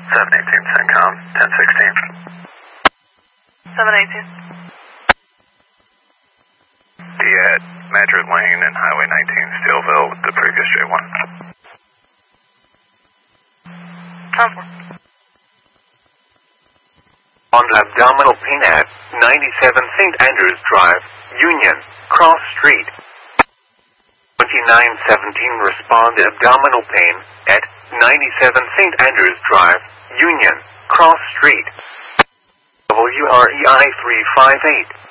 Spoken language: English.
718 CENTCOM, 1016. 718. at Madrid Lane and Highway 19, Steelville, with the previous J1. On abdominal pain at 97 St. Andrews Drive, Union, Cross Street. 2917 respond abdominal pain at 97 St. Andrews Drive, Union, Cross Street. WREI 358.